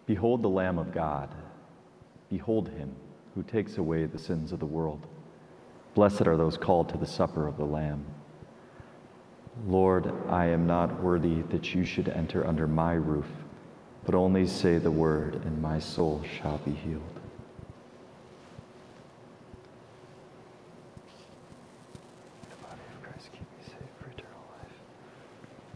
Behold the Lamb of God. Behold him who takes away the sins of the world. Blessed are those called to the supper of the Lamb. Lord, I am not worthy that you should enter under my roof, but only say the word, and my soul shall be healed.